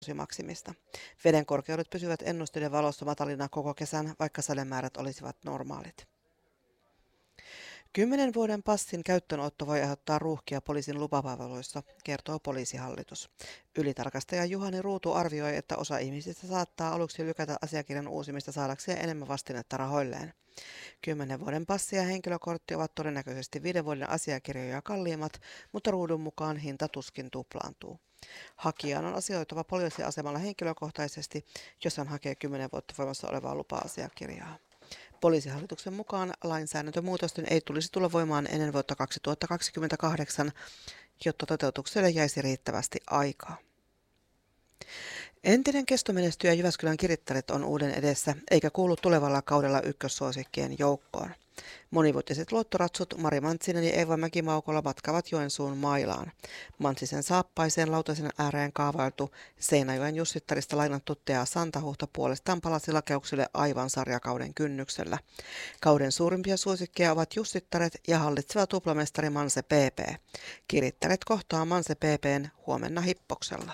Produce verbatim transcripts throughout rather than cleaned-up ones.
maksimista. Veden korkeudet pysyvät ennusteiden valossa matalina koko kesän, vaikka sademäärät olisivat normaalit. Kymmenen vuoden passin käyttöönotto voi aiheuttaa ruuhkia poliisin lupapalveluissa, kertoo Poliisihallitus. Ylitarkastaja Juhani Ruutu arvioi, että osa ihmisistä saattaa aluksi lykätä asiakirjan uusimista saadakseen enemmän vastinetta rahoilleen. Kymmenen vuoden passi ja henkilökortti ovat todennäköisesti viiden vuoden asiakirjoja kalliimmat, mutta Ruudun mukaan hinta tuskin tuplaantuu. Hakijan on asioitava poliisiasemalla henkilökohtaisesti, jos hän hakee kymmenen vuotta voimassa olevaa lupa-asiakirjaa. Poliisihallituksen mukaan lainsäädäntömuutosten ei tulisi tulla voimaan ennen vuotta kaksituhattakaksikymmentäkahdeksan, jotta toteutukselle jäisi riittävästi aikaa. Entinen kestomenestyjä Jyväskylän Kirittäret on uuden edessä, eikä kuulu tulevalla kaudella ykkössuosikkien joukkoon. Monivuotiset luottoratsut Mari Mantsinen ja Eeva Mäkimaukola matkaavat Joensuun mailaan. Mantsisen saappaiseen lautasen ääreen kaavailtu Seinäjoen Jussittarista lainattu Tea Santahuhta puolestaan palasi lakeuksille aivan sarjakauden kynnyksellä. Kauden suurimpia suosikkeja ovat Jussittaret ja hallitseva tuplamestari Manse P P. Kirittäret kohtaa Manse P P:n huomenna Hippoksella.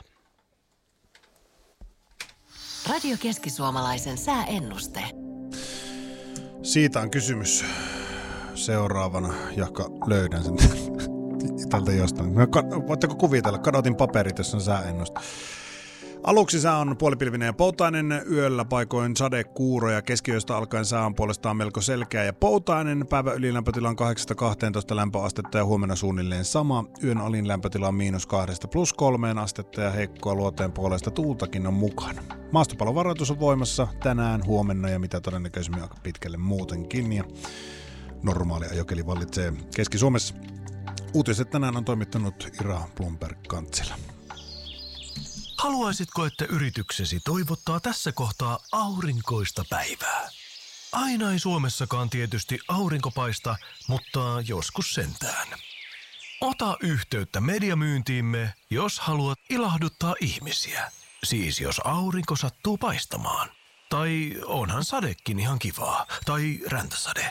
Radio Keski-Suomalaisen sääennuste. Siitä on kysymys seuraavana, jahka löydän sen tältä jostain. Voitteko kuvitella? Kadotin paperit, jos on sääennuste. Aluksi sää on puolipilvinen ja poutainen, yöllä paikoin sadekuuroja, keskiyöstä alkaen sää on puolestaan melko selkeä ja poutainen. Päivän ylilämpötila on kahdeksasta kahteentoista lämpöastetta ja huomenna suunnilleen sama. Yön alin lämpötila on miinus kahdesta plus kolmeen astetta ja heikkoa luoteen puolesta tuultakin on mukana. Maastopallovaroitus on voimassa tänään, huomenna ja mitä todennäköisemmin aika pitkälle muutenkin. Ja normaali ajokeli vallitsee Keski-Suomessa. Uutiset tänään on toimittanut Ira Blomberg-Kantsila. Haluaisitko, että yrityksesi toivottaa tässä kohtaa aurinkoista päivää? Aina ei Suomessakaan tietysti aurinko paista, mutta joskus sentään. Ota yhteyttä mediamyyntiimme, jos haluat ilahduttaa ihmisiä. Siis jos aurinko sattuu paistamaan. Tai onhan sadekin ihan kivaa. Tai räntäsade.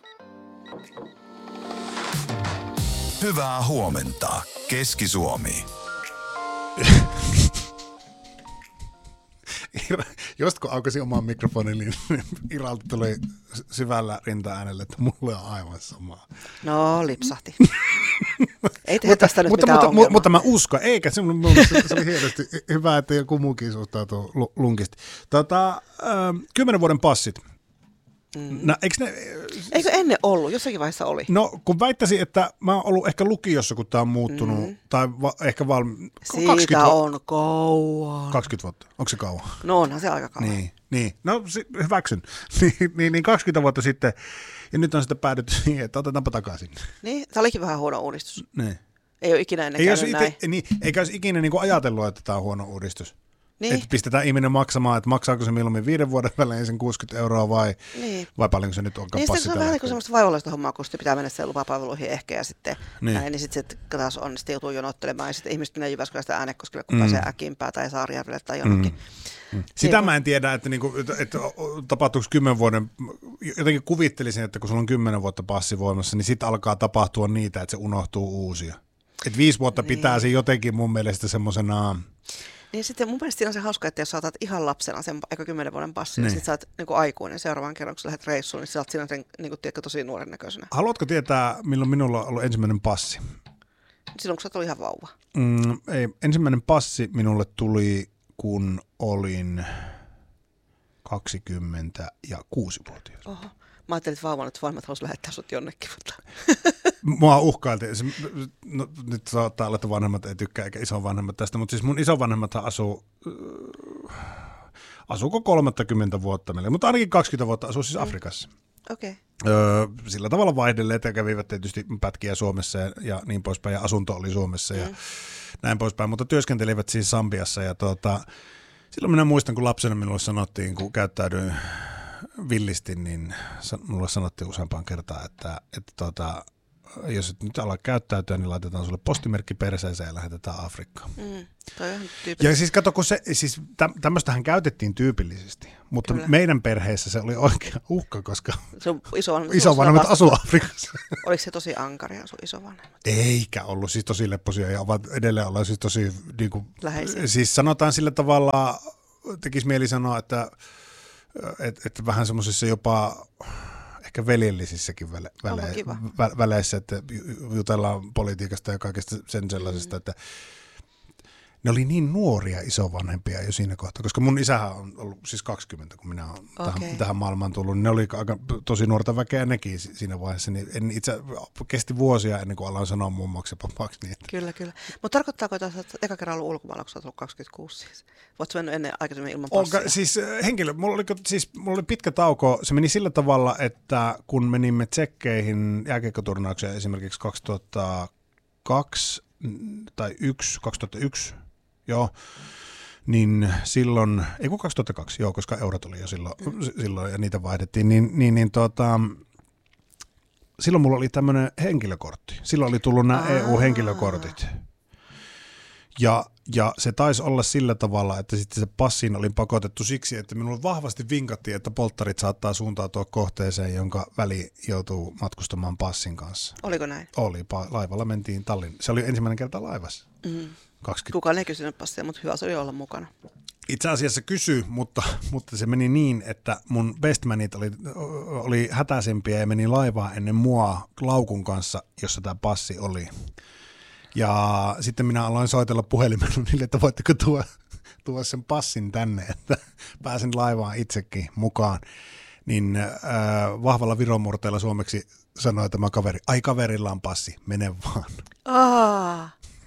Hyvää huomenta, Keski-Suomi. Just kun aukasin oman mikrofonin, niin Iralta tuli syvällä rinta-äänellä, että mulle on aivan sama. No, lipsahti. Ei tehdä tästä nyt mutta, mitään mutta, ongelmaa. mutta mä uskon, eikä se, se oli hienosti hyvä, että joku muukin suhtautuu lunkisti. Tota, kymmenen vuoden passit. Mm. No, eikö, ne, Eikö ennen ollut? Jossakin vaiheessa oli. No, kun väittäisin, että mä oon ollut ehkä lukiossa, kun tää on muuttunut, mm. tai va, ehkä valmi... Siitä kaksikymmentä on kauan. kaksikymmentä vuotta. Onko se kauan? No onhan se aika kauan. Niin, niin. No si- hyväksyn. niin, niin, niin kaksikymmentä vuotta sitten, ja nyt on sitten päädytty siihen, että otetaanpa takaisin. Niin, se olikin vähän huono uudistus. Niin. Ei ole ikinä ennen Ei käynyt ite, näin. niin, eikä olisi ikinä niin kuin ajatellut, että tämä on huono uudistus. Niin. Että pistetään ihminen maksamaan, että maksaako se mieluummin viiden vuoden välein sen kuusikymmentä euroa vai, Niin. vai paljonko se nyt onkaan Niin, passi se on vähän niin kuin semmoista vaivalloista hommaa, kun sitten pitää mennä sen lupapalveluihin ehkä ja sitten Niin. näin, niin sitten sit taas on, sitten joutuu jonottelemaan ja sitten ihmiset menee Jyväskylästä Äänekoskelle, kun Mm. pääsee Äkimpää tai Saarijärvelle tai jonnekin. Mm. Sitä Niin, mä en tiedä, että, niinku, että, että tapahtuuko kymmenen vuoden, jotenkin kuvittelisin, että kun sulla on kymmenen vuotta passi voimassa, niin sitten alkaa tapahtua niitä, että se unohtuu uusia. Että viisi vuotta Niin. pitää se jotenkin mun mielestä semmoisena... Niin sitten mun mielestä siinä on se hauska, että jos sä otat ihan lapsena sen aika kymmenen vuoden passin, Niin. niin sitten sä oot niin kuin aikuinen seuraavan kerran, kun sä lähdet reissuun, niin sä oot siinä sen, niin kuin, tiedätkö, tosi nuoren näköisenä. Haluatko tietää, milloin minulla on ollut ensimmäinen passi? Silloin, kun sä oot ollut ihan vauva. Mm, ei, ensimmäinen passi minulle tuli, kun olin kaksikymmentäkuusi-vuotias. Oho. Mä ajattelin, että vauvan, että vanhemmat haluaisi lähettää sut jonnekin, mutta... Mua uhkailtiin. Se, no, nyt saattaa olla, että vanhemmat ei tykkää, eikä isovanhemmat tästä, mutta siis mun isovanhemmathan asuu, äh, asuuko kolmekymmentä vuotta meille, mutta ainakin kaksikymmentä vuotta asuu siis Afrikassa. Okei. Okay. Öö, sillä tavalla vaihdelleet ja kävivät tietysti pätkiä Suomessa ja, ja niin poispäin, ja asunto oli Suomessa ja mm. näin poispäin, mutta työskentelivät siis Sambiassa ja tuota, silloin minä muistan, kun lapsena minulle sanottiin, kun käyttäydyin villisti, niin mulle sanottiin useampaan kertaan, että, että tuota, jos et nyt ala käyttäytyä, niin laitetaan sulle postimerkki perseeseen ja lähetetään Afrikkaan. Mm, toi on ja siis kato, kun se, siis tämmöistähän käytettiin tyypillisesti, mutta Kyllä. meidän perheessä se oli oikea uhka, koska isovanhemmat isovanhemmat asuu Afrikassa. Oliko se tosi ankaria sun isovanhemmat? Eikä ollut siis tosi lepposia ja ovat edelleen ollaan siis tosi niin kuin, läheisiä. Siis sanotaan sillä tavalla, tekisi mieli sanoa, että, että, että vähän semmoisissa jopa ehkä veljellisissäkin väle, väle, vä, väleissä, että jutellaan politiikasta ja kaikesta sen sellaisesta, mm. että ne oli niin nuoria isovanhempia jo siinä kohtaa, koska mun isähän on ollut siis kaksikymmentä, kun minä olen okay. tähän, tähän maailmaan tullut, niin ne oli aika tosi nuorta väkeä nekin siinä vaiheessa, niin en itse kesti vuosia ennen kuin alan sanoa mummaksi ja papaksi niitä. Kyllä, kyllä. Mutta tarkoittaako tässä, että eka kerran ollut ulkomailla, kun sä oot ollut kaksikymmentäkuusi siis? Voitko mennyt ennen aikaisemmin ilman passia? Onka, siis henkilö, mulla oli, siis, mulla oli pitkä tauko, se meni sillä tavalla, että kun menimme tsekkeihin jääkiekkoturnaukseen esimerkiksi kaksituhattakaksi tai yksi, kaksituhattayksi, joo, niin silloin, ei kun kaksituhattakaksi, joo, koska eurot oli jo silloin, mm. silloin ja niitä vaihdettiin, niin, niin, niin tota, silloin mulla oli tämmöinen henkilökortti. Silloin oli tullut nämä Aa. E U-henkilökortit. Ja, ja se taisi olla sillä tavalla, että sitten se passiin oli pakotettu siksi, että minulle vahvasti vinkattiin, että polttarit saattaa suuntautua kohteeseen, jonka väli joutuu matkustamaan passin kanssa. Oliko näin? Oli. Laivalla mentiin Tallinnaan. Se oli ensimmäinen kerta laivassa. Mm. Kukaan ei kysynyt passia, mutta hyvä se oli olla mukana. Itse asiassa kysyi, mutta, mutta se meni niin, että mun bestmanit oli, oli hätäisempiä ja meni laivaa ennen mua laukun kanssa, jossa tämä passi oli. Ja sitten minä aloin soitella puhelimella niille, että voitteko tuoda, tuoda sen passin tänne, että pääsen laivaan itsekin mukaan. Niin äh, vahvalla viromurteella suomeksi sanoi tämä kaveri, ai kaverilla on passi, mene vaan. Aa,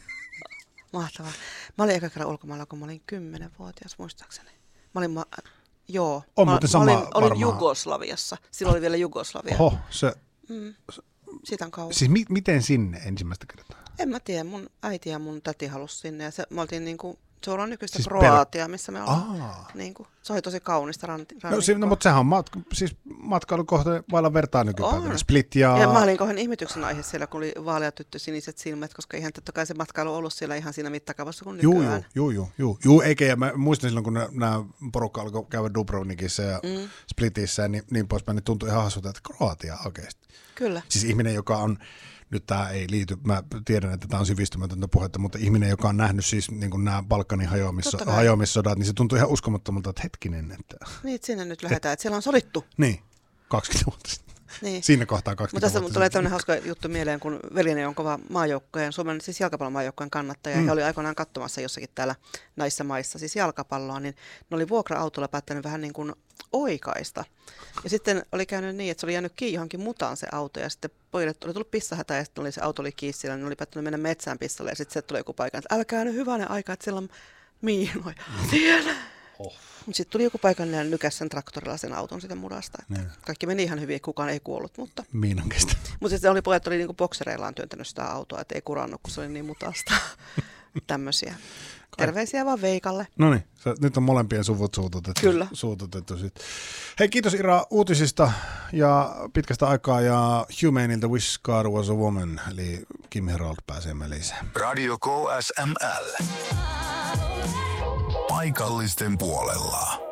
mahtavaa. Mä olin eka kerran ulkomailla, kun mä olin kymmenvuotias muistaakseni. Mä olin, ma- joo, on mä, sama, mä olin, olin Jugoslaviassa, silloin oli vielä Jugoslavia. Oho, se... Mm. Siitä on kauan. Siis mi- miten sinne ensimmäistä kertaa? En mä tiedä, mun äiti ja mun täti halusi sinne ja se, me oltiin niinku, se on nykyistä siis Kroatia, per... missä me ollaan. Niinku, se oli tosi kaunista rannikkoa. No, si- no mutta sehän on mat- siis matkailukohde vailla vertaa nykypäivänä. Split ja... ja mä olin kohan ihmetyksen aihe siellä, kun oli vaalea tyttö siniset silmät, koska ihan totta kai se matkailu on ollut siellä ihan siinä mittakaavassa kuin nykyään. Juu, juu, juu, juu. Eikä, ja mä muistan silloin, kun nämä porukka alkoi käydä Dubrovnikissa ja mm. Splitissä ja niin, niin poispäin, niin tuntui ihan hassulta, että Kroatia oikeasti. Kyllä. Siis ihminen, joka on, nyt tämä ei liity, mä tiedän, että tämä on sivistymätöntä puhetta, mutta ihminen, joka on nähnyt siis niin kuin nämä Balkanin hajoamisso- hajoamissodat, niin se tuntuu ihan uskomattomalta, että hetkinen. Että... Niin, että sinne nyt lähdetään, että siellä on sovittu. Niin, kaksikymmentä vuotta sitten. Niin. Siinä kohtaa kaksikymmentä Mutta vuotta. tässä tulee tämmöinen hauska juttu mieleen, kun veljeni on kova maajoukkojen, Suomen siis jalkapallomaajoukkojen kannattaja, mm. ja oli aikoinaan katsomassa jossakin täällä näissä maissa siis jalkapalloa, niin ne oli vuokra-autolla päättänyt vähän niin kuin oikaista. Ja sitten oli käynyt niin, että se oli jäänyt kiinni johonkin mutaan se auto, ja sitten pojille oli tullut pissahätä, ja sitten oli se auto oli kiinni siellä, niin ne oli päättänyt mennä metsään pissalle, ja sitten se tuli joku paikka, että älkää nyt hyvänen aika, että siellä on miinoja. Tiedä. Oh. Mutta sitten tuli joku paikallinen ja nykäsi sen traktorilla sen auton sitä mudasta. Että kaikki meni ihan hyvin, kukaan ei kuollut. Mutta miinan kestä. Mutta sitten oli pojat, oli niinku boksereillaan työntänyt sitä autoa, että ei kurannut, kun se oli niin mutasta. Tämmöisiä. Terveisiä vaan Veikalle. No niin, nyt on molempien suvut suututettu. Kyllä. Suututettu sit. Hei, kiitos Ira uutisista ja pitkästä aikaa. Ja Humanilta Wish God Was a Woman, eli Kim Herald pääsee meliseen. Radio K S M L. Paikallisten puolella.